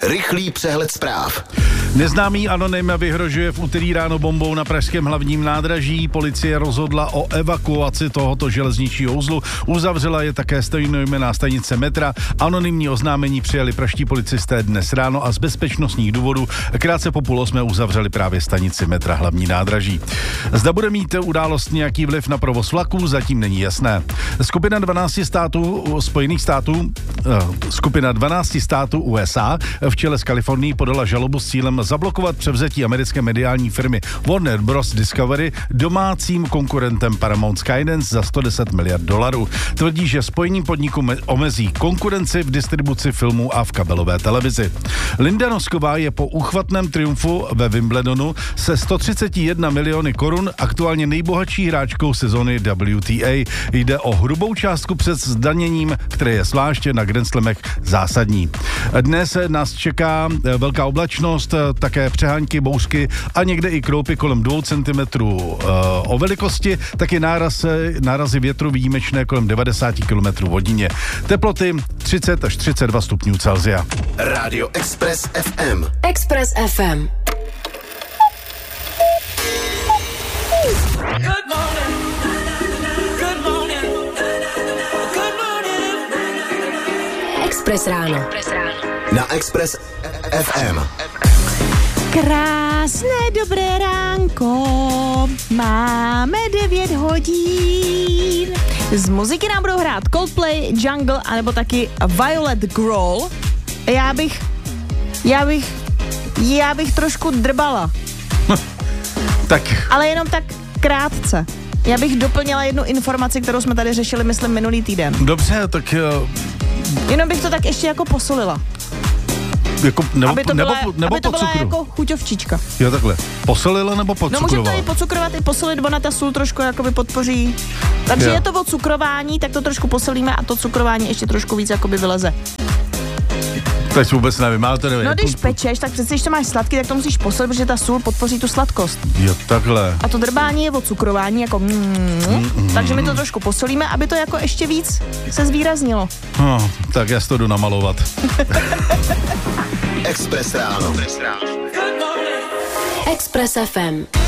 Rychlý přehled zpráv. Neznámý anonym vyhrožuje v úterý ráno bombou na pražském hlavním nádraží. Policie rozhodla o evakuaci tohoto železničního uzlu. Uzavřela je také stejnojmenná stanice metra. Anonymní oznámení přijali pražští policisté dnes ráno a z bezpečnostních důvodů krátce po 7:30 uzavřeli právě stanici metra hlavní nádraží. Zda bude mít událost nějaký vliv na provoz vlaků, zatím není jasné. Skupina 12 států USA v čele s Kalifornií podala žalobu s cílem zablokovat převzetí americké mediální firmy Warner Bros. Discovery domácím konkurentem Paramount Skydance za $110 miliard. Tvrdí, že spojením podniku omezí konkurenci v distribuci filmů a v kabelové televizi. Linda Nosková je po úchvatném triumfu ve Wimbledonu se 131 miliony korun aktuálně nejbohatší hráčkou sezony WTA. Jde o hrubou částku před zdaněním, které je zvláště na Grand Slamech zásadní. Dnes nás čeká velká oblačnost, také přehánky, bouřky a někde i kroupy kolem 2 cm o velikosti, taky nárazy větru výjimečné kolem 90 km hodině. Teploty 30 až 32 stupňů Celsia. Rádio Express FM. Express FM. Good morning. Good morning. Good morning. Express ráno. Na Express FM. Krásné dobré ránko, máme 9 hodin. Z muziky nám budou hrát Coldplay, Jungle, anebo taky Violet Grohl. Já bych trošku drbala. Tak. Ale jenom tak krátce. Já bych doplnila jednu informaci, kterou jsme tady řešili, myslím, minulý týden. Dobře, tak... Jenom bych to tak ještě jako posolila. Jako, aby to byla cukru. jako chuťovčička. Jo, takhle. Posolila nebo No podcukrovala? můžeme to i pocukrovat, i posolit, ona ta sůl trošku jakoby podpoří. Takže jo. je to o cukrování, tak to trošku posolíme a to cukrování ještě trošku víc jakoby vyleze. Teď vůbec nevím, ale to nevím. No když pečeš, tak přece, když to máš sladký, tak to musíš posolit, protože ta sůl podpoří tu sladkost. Jo, takhle. A to drbání je o cukrování, jako takže my to trošku posolíme, aby to jako ještě víc se zvýraznilo. No, tak já si to jdu namalovat. Express ráno. Express FM.